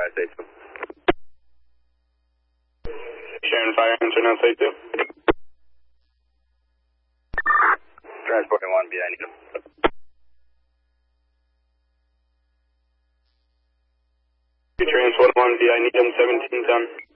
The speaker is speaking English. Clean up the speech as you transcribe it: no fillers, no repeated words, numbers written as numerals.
say 2. Sharon Fire, answer now, say 2. Transporting 1B, I need him. Transport 1B, I need him 1710.